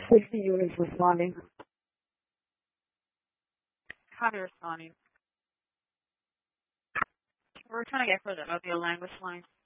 60 units responding. Copy responding. We're trying to get for the Mobile language line.